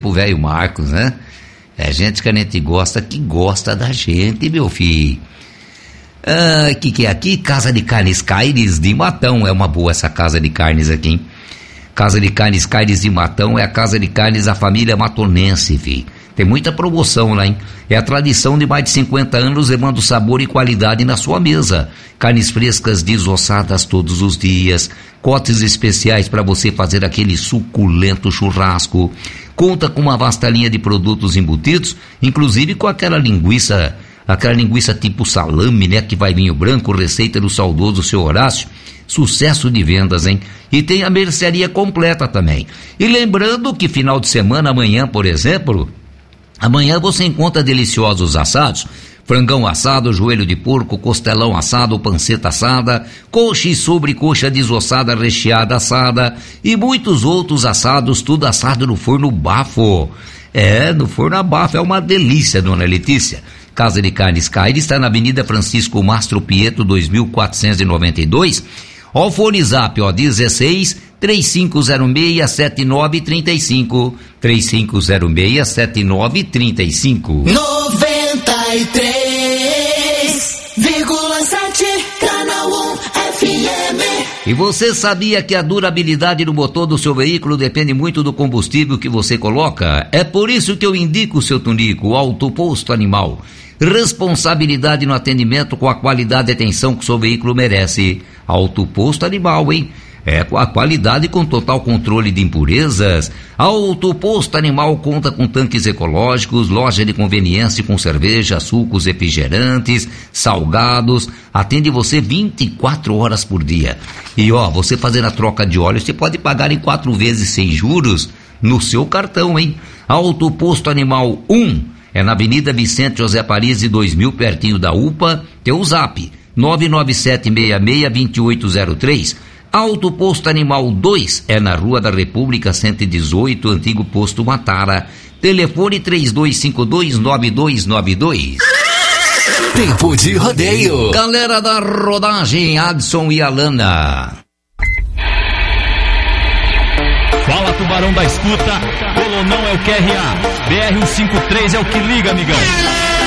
pro velho Marcos, né? É gente que a gente gosta, que gosta da gente, meu filho. Que é aqui? Casa de Carnes Caires de Matão. É uma boa essa casa de carnes aqui, hein? Casa de Carnes Caires de Matão é a casa de carnes da família matonense, filho. Tem muita promoção lá, hein? É a tradição de mais de 50 anos levando sabor e qualidade na sua mesa. Carnes frescas desossadas todos os dias, cortes especiais para você fazer aquele suculento churrasco. Conta com uma vasta linha de produtos embutidos, inclusive com aquela linguiça tipo salame, né? Que vai vinho branco, receita do saudoso seu Horácio. Sucesso de vendas, hein? E tem a mercearia completa também. E lembrando que final de semana, amanhã, por exemplo, amanhã você encontra deliciosos assados, frangão assado, joelho de porco, costelão assado, panceta assada, coxa e sobrecoxa desossada, recheada assada e muitos outros assados, tudo assado no forno bafo. No forno a bafo, é uma delícia, dona Letícia. Casa de Carnes Caires está na Avenida Francisco Mastro Pietro, 2492. Ó, o fone zap, 16 3506 7935. 3506 7935. 93,7 Canal 1 FM. E você sabia que a durabilidade do motor do seu veículo depende muito do combustível que você coloca? É por isso que eu indico o seu Tunico, o Auto Posto Animal. Responsabilidade no atendimento com a qualidade e atenção que o seu veículo merece. Auto Posto Animal, hein? Com a qualidade e com total controle de impurezas. Auto Posto Animal conta com tanques ecológicos, loja de conveniência com cerveja, sucos, refrigerantes, salgados. Atende você 24 horas por dia. E você fazendo a troca de óleo, você pode pagar em 4 vezes sem juros no seu cartão, hein? Auto Posto Animal 1 é na Avenida Vicente José Paris, 2000, pertinho da UPA. Tem o zap 997662803. Auto Posto Animal 2 é na Rua da República 118, antigo Posto Matara. Telefone 3252-9292. Tempo de rodeio. Galera da rodagem, Adson e Alana. Fala, tubarão da escuta, Colonão é o QRA, BR-153 é o que liga, amigão.